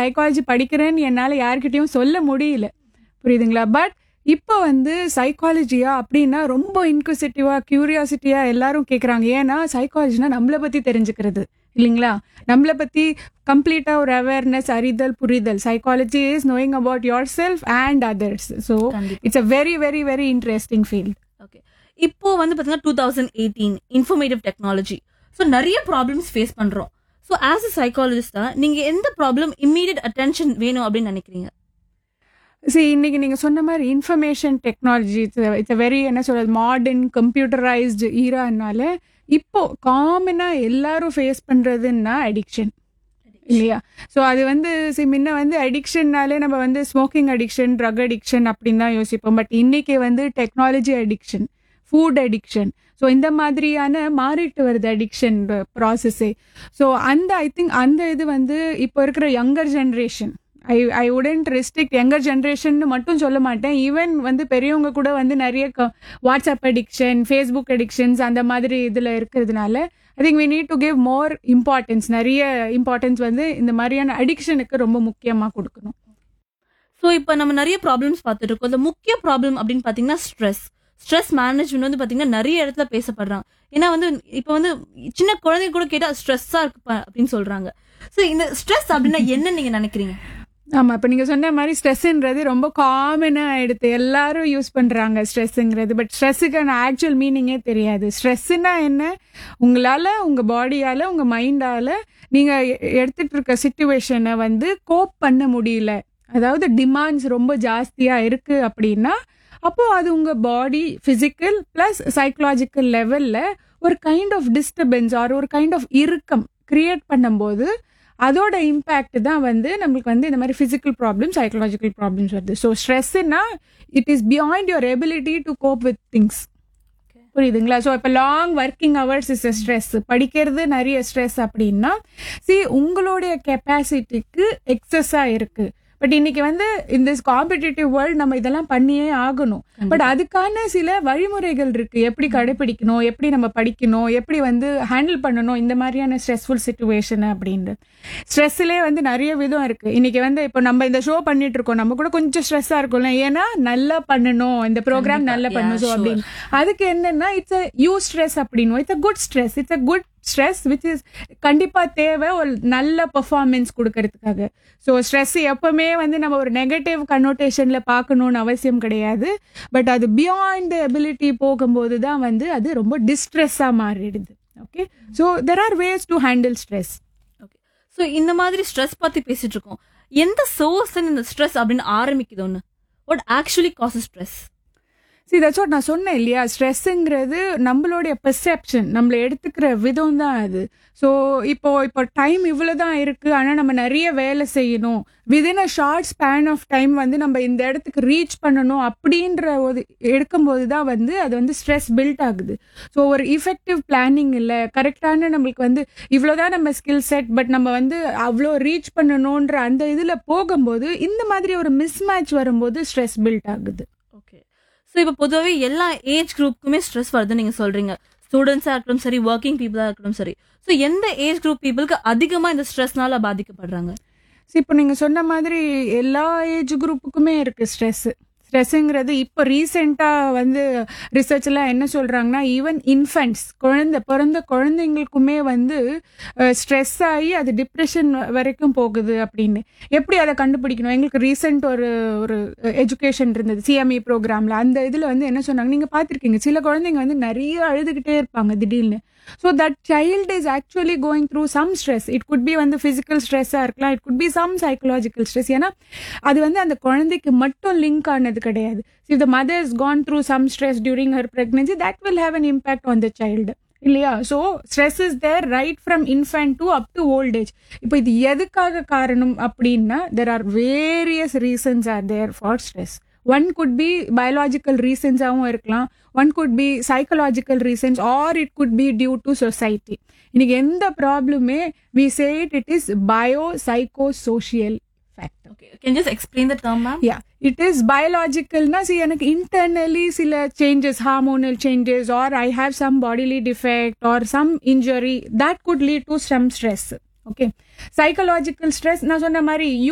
Psychology படிக்கிறேன்னு என்னால யார்கிட்டயும் சொல்ல முடியல. புரியுதுங்களா? பட் இப்போ வந்து சைக்காலஜியா அப்படின்னா ரொம்ப இன்க்விசிட்டிவா, கியூரியாசிட்டியா எல்லாரும் கேட்குறாங்க. ஏன்னா சைக்காலஜினா நம்மளை பத்தி தெரிஞ்சுக்கிறது இல்லைங்களா? நம்மளை பத்தி கம்ப்ளீட்டா ஒரு அவேர்னஸ், அறிதல், புரிதல். Psychology is knowing about your self and others. So it's a very very very interesting field. Okay, இப்போ வந்து பார்த்தீங்கன்னா 2018 இன்ஃபர்மேட்டிவ் டெக்னாலஜி. ஸோ நிறைய ப்ராப்ளம்ஸ் ஃபேஸ் பண்றோம். ஸோ ஆஸ் அ சைக்காலஜிஸ்டா நீங்க எந்த ப்ராப்ளம் இம்மீடியட் அட்டென்ஷன் வேணும் அப்படின்னு நினைக்கிறீங்க? இன்னைக்கு நீங்க சொன்ன மாதிரி இன்ஃபர்மேஷன் டெக்னாலஜி இட்ஸ் வெரி என்ன சொல்றது மாடர்ன் கம்ப்யூட்டரைஸ்டு ஈரானால இப்போ காமனா எல்லாரும் ஃபேஸ் பண்றதுன்னா அடிக்ஷன் இல்லையா? ஸோ அது வந்து முன்ன வந்து அடிக்ஷன்னாலே நம்ம வந்து ஸ்மோக்கிங் அடிக்ஷன், ட்ரக் அடிக்ஷன் அப்படின்னு தான் யோசிப்போம். பட் இன்னைக்கு வந்து technology addiction, food addiction, so இந்த மாதிரியான மாறிட்டு வருது அடிக்ஷன் ப்ராசஸே. ஸோ ஐ திங்க் அந்த இது வந்து இப்போ இருக்கிற younger generation, I wouldn't restrict younger generation மட்டும் சொல்ல மாட்டேன். ஈவன் வந்து பெரியவங்க கூட வந்து நிறைய வாட்ஸ்அப் அடிக்ஷன், ஃபேஸ்புக் அடிக்ஷன்ஸ் அந்த மாதிரி இதில் இருக்கிறதுனால I think we need to give more importance, நிறைய இம்பார்ட்டன்ஸ் வந்து இந்த மாதிரியான அடிக்ஷனுக்கு ரொம்ப முக்கியமாக கொடுக்கணும். ஸோ இப்போ நம்ம நிறைய ப்ராப்ளம்ஸ் பார்த்துட்டு இருக்கோம். இந்த முக்கிய ப்ராப்ளம் அப்படின்னு பார்த்தீங்கன்னா ஸ்ட்ரெஸ் மேனேஜ்மெண்ட் வந்து பார்த்தீங்கன்னா நிறைய இடத்துல பேசப்படுறாங்க. ஏன்னா வந்து இப்போ வந்து சின்ன குழந்தைங்க கூட கேட்டால் ஸ்ட்ரெஸ்ஸாக இருக்கு அப்படின்னு சொல்றாங்க. ஸோ இந்த ஸ்ட்ரெஸ் அப்படின்னா என்ன நீங்க நினைக்கிறீங்க? ஆமா, இப்போ நீங்க சொன்ன மாதிரி ஸ்ட்ரெஸ்ன்றது ரொம்ப காமனா எடுத்து எல்லாரும் யூஸ் பண்றாங்க ஸ்ட்ரெஸ்ங்கிறது. பட் ஸ்ட்ரெஸ்ஸுக்கான ஆக்சுவல் மீனிங்கே தெரியாது. ஸ்ட்ரெஸ்ஸுனா என்ன? உங்களால, உங்க பாடியால, உங்க மைண்டால நீங்க எடுத்துட்டு இருக்க சிச்சுவேஷனை வந்து கோப் பண்ண முடியல, அதாவது டிமாண்ட்ஸ் ரொம்ப ஜாஸ்தியா இருக்கு அப்படின்னா அப்போ அது உங்க பாடி பிசிக்கல் பிளஸ் சைக்கலாஜிக்கல் லெவல்ல ஒரு கைண்ட் ஆஃப் டிஸ்டர்பன்ஸ் ஆர் ஒரு கைண்ட் ஆஃப் இறுக்கம் கிரியேட் பண்ணும்போது அதோட இம்பேக்ட் தான் வந்து நம்மளுக்கு வந்து இந்த மாதிரி பிசிக்கல் ப்ராப்ளம்ஸ், சைக்கலாஜிக்கல் ப்ராப்ளம்ஸ் வருது. So ஸ்ட்ரெஸ்ஸுனா it is beyond your ability to cope with things. புரியுதுங்களா? ஸோ இப்போ long working hours is a stress, படிக்கிறது நிறைய ஸ்ட்ரெஸ் அப்படின்னா உங்களுடைய கெப்பாசிட்டிக்கு எக்ஸஸாக இருக்கு. பட் இன்னைக்கு வந்து இந்த காம்படிட்டிவ் வேர்ல்ட் நம்ம இதெல்லாம் பண்ணியே ஆகணும். பட் அதுக்கான சில வழிமுறைகள் இருக்கு, எப்படி கடைபிடிக்கணும், எப்படி நம்ம படிக்கணும், எப்படி வந்து ஹேண்டில் பண்ணணும் இந்த மாதிரியான ஸ்ட்ரெஸ்ஃபுல் சிச்சுவேஷன் அப்படின்னு. ஸ்ட்ரெஸ்லேயே வந்து நிறைய விதம் இருக்கு. இன்னைக்கு வந்து இப்போ நம்ம இந்த ஷோ பண்ணிட்டு இருக்கோம், நம்ம கூட கொஞ்சம் ஸ்ட்ரெஸ்ஸா இருக்கும்ல, ஏன்னா நல்லா பண்ணணும், இந்த ப்ரோக்ராம் நல்லா பண்ணணும் அப்படின்னு. அதுக்கு என்னன்னா இட்ஸ் அ யூ ஸ்ட்ரெஸ் அப்படின்னு, it's a good stress, it's a good stress which is கண்டிப்பா தேவை ஒரு நல்ல பெர்ஃபார்மன்ஸ் கொடுக்கறதுக்காக. ஸோ ஸ்ட்ரெஸ் எப்பவுமே வந்து நம்ம ஒரு நெகட்டிவ் கன்னோட்டேஷன்ல பார்க்கணும்னு அவசியம் கிடையாது. பட் அது பியாண்ட் த எபிலிட்டி போகும்போது தான் வந்து அது ரொம்ப டிஸ்ட்ரெஸ்ஸா மாறிடுது. Okay, so there are ways to handle stress. Okay, so இந்த மாதிரி ஸ்ட்ரெஸ் பத்தி பேசிட்டு இருக்கோம். எந்த சோர்ஸ் இந்த ஸ்ட்ரெஸ் அப்படின்னு ஆரம்பிக்குது ஒன்று? What actually causes stress? That's what நான் சொன்னேன் இல்லையா? ஸ்ட்ரெஸ்ஸுங்கிறது நம்மளுடைய பெர்செப்ஷன், நம்மளை எடுத்துக்கிற விதம் தான் அது. ஸோ இப்போ டைம் இவ்வளோதான் இருக்கு, ஆனால் நம்ம நிறைய வேலை செய்யணும், within a short span of time வந்து நம்ம இந்த இடத்துக்கு ரீச் பண்ணணும் அப்படின்ற ஒரு எடுக்கும்போது தான் வந்து அது வந்து ஸ்ட்ரெஸ் பில்ட் ஆகுது. ஸோ ஒரு இஃபெக்டிவ் பிளானிங் இல்லை, கரெக்டான நம்மளுக்கு வந்து இவ்வளோதான் நம்ம ஸ்கில் செட், பட் நம்ம வந்து அவ்வளோ ரீச் பண்ணணுன்ற அந்த இதில் போகும்போது இந்த மாதிரி ஒரு மிஸ்மேட்ச் வரும்போது ஸ்ட்ரெஸ் பில்ட் ஆகுது. ஓகே, ஸோ இப்போ பொதுவாகவே எல்லா ஏஜ் குரூப்புக்குமே ஸ்ட்ரெஸ் வருதுன்னு நீங்கள் சொல்கிறீங்க. ஸ்டூடெண்ட்ஸாக இருக்கட்டும் சரி, ஒர்க்கிங் பீப்புளாக இருக்கட்டும் சரி. ஸோ எந்த ஏஜ் குரூப் பீப்புளுக்கு அதிகமாக இந்த ஸ்ட்ரெஸ்னால பாதிக்கப்படுறாங்க? இப்போ நீங்கள் சொன்ன மாதிரி எல்லா ஏஜ் குரூப்புக்குமே இருக்குது ஸ்ட்ரெஸ்ஸுங்கிறது. இப்போ ரீசெண்டாக வந்து ரிசர்ச்லாம் என்ன சொல்கிறாங்கன்னா ஈவன் இன்ஃபென்ட்ஸ், பிறந்த குழந்தைங்களுக்குமே வந்து ஸ்ட்ரெஸ் ஆகி அது டிப்ரெஷன் வரைக்கும் போகுது அப்படின்னு. எப்படி அதை கண்டுபிடிக்கணும்? எங்களுக்கு ரீசெண்ட் ஒரு எஜுகேஷன் இருந்தது சிஎம்இ ப்ரோக்ராமில். அந்த இதில் வந்து என்ன சொன்னாங்க, நீங்கள் பார்த்துருக்கீங்க, சில குழந்தைங்க வந்து நிறைய அழுதுகிட்டே இருப்பாங்க திடீர்னு. So that child is actually going through some stress. It could be வந்து physical stress-ஆ இருக்கலாம், it could be some psychological stress. ஏன்னா அது வந்து அந்த குழந்தைக்கு மட்டும் லிங்க் ஆனது கிடையாது. If the mother has gone through some stress during her pregnancy, that will have an impact on the child. இல்லையா? So stress is there right from infant to up to old age. இப்போ இது எதுக்காக காரணம் அப்படின்னா there are various reasons R there for stress. One could be biological reasons ஆகவும் இருக்கலாம், one could be psychological reasons, or it could be due to society. இன்னைக்கு எந்த ப்ராப்ளமே we say it is biopsychosocial factor. Okay, can you just explain the term, ma'am? Yeah, it is biological na. See, எனக்கு internally சில changes, hormonal changes, or I have some bodily defect or some injury that could lead to some stress. Okay, psychological stress நான் சொன்ன மாதிரி